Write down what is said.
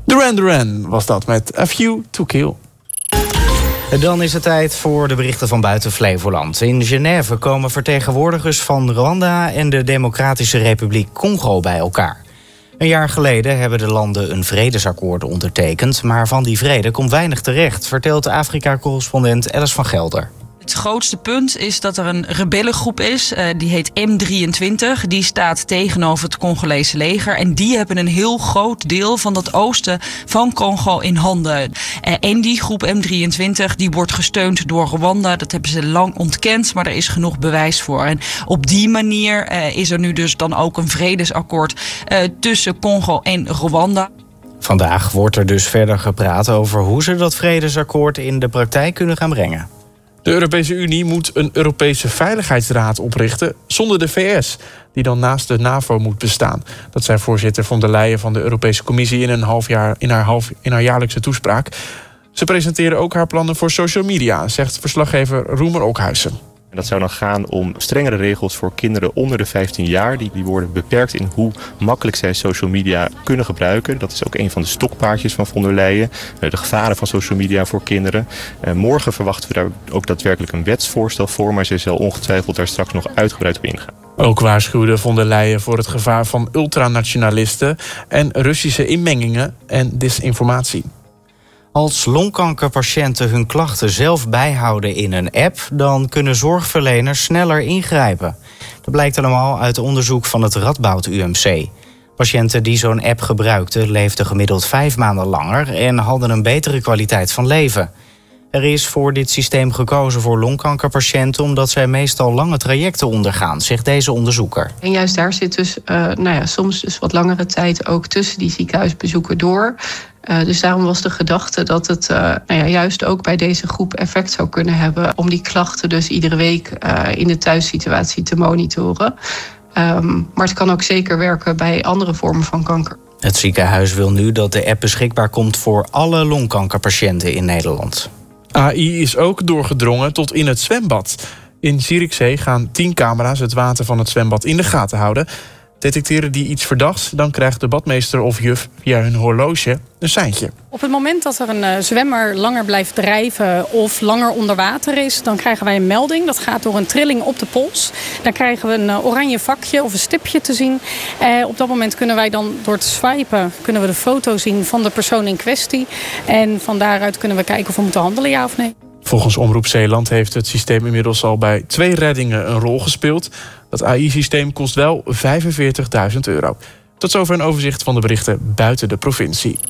Duran Duran was dat met A Few to Kill. Dan is het tijd voor de berichten van buiten Flevoland. In Genève komen vertegenwoordigers van Rwanda en de Democratische Republiek Congo bij elkaar. Een jaar geleden hebben de landen een vredesakkoord ondertekend, maar van die vrede komt weinig terecht, vertelt Afrika-correspondent Alice van Gelder. Het grootste punt is dat er een rebellengroep is, die heet M23. Die staat tegenover het Congolese leger. En die hebben een heel groot deel van dat oosten van Congo in handen. En die groep M23 die wordt gesteund door Rwanda. Dat hebben ze lang ontkend, maar er is genoeg bewijs voor. En op die manier is er nu dus dan ook een vredesakkoord tussen Congo en Rwanda. Vandaag wordt er dus verder gepraat over hoe ze dat vredesakkoord in de praktijk kunnen gaan brengen. De Europese Unie moet een Europese Veiligheidsraad oprichten zonder de VS, die dan naast de NAVO moet bestaan. Dat zei voorzitter von der Leyen van de Europese Commissie in haar jaarlijkse toespraak. Ze presenteerde ook haar plannen voor social media, zegt verslaggever Roemer Okhuizen. En dat zou dan gaan om strengere regels voor kinderen onder de 15 jaar. Die worden beperkt in hoe makkelijk zij social media kunnen gebruiken. Dat is ook een van de stokpaardjes van von der Leyen. De gevaren van social media voor kinderen. Morgen verwachten we daar ook daadwerkelijk een wetsvoorstel voor. Maar zij zal ongetwijfeld daar straks nog uitgebreid op ingaan. Ook waarschuwde von der Leyen voor het gevaar van ultranationalisten en Russische inmengingen en disinformatie. Als longkankerpatiënten hun klachten zelf bijhouden in een app, dan kunnen zorgverleners sneller ingrijpen. Dat blijkt allemaal uit onderzoek van het Radboud UMC. Patiënten die zo'n app gebruikten leefden gemiddeld 5 maanden langer en hadden een betere kwaliteit van leven. Er is voor dit systeem gekozen voor longkankerpatiënten omdat zij meestal lange trajecten ondergaan, zegt deze onderzoeker. En juist daar zit dus soms dus wat langere tijd ook tussen die ziekenhuisbezoeken door. Dus daarom was de gedachte dat het juist ook bij deze groep effect zou kunnen hebben om die klachten dus iedere week in de thuissituatie te monitoren. Maar het kan ook zeker werken bij andere vormen van kanker. Het ziekenhuis wil nu dat de app beschikbaar komt voor alle longkankerpatiënten in Nederland. AI is ook doorgedrongen tot in het zwembad. In Zierikzee gaan 10 camera's het water van het zwembad in de gaten houden. Detecteren die iets verdachts, dan krijgt de badmeester of juf via hun horloge een seintje. Op het moment dat er een zwemmer langer blijft drijven of langer onder water is, dan krijgen wij een melding. Dat gaat door een trilling op de pols. Dan krijgen we een oranje vakje of een stipje te zien. Op dat moment kunnen wij dan door te swipen kunnen we de foto zien van de persoon in kwestie. En van daaruit kunnen we kijken of we moeten handelen, ja of nee. Volgens Omroep Zeeland heeft het systeem inmiddels al bij 2 reddingen een rol gespeeld. Dat AI-systeem kost wel €45.000. Tot zover een overzicht van de berichten buiten de provincie.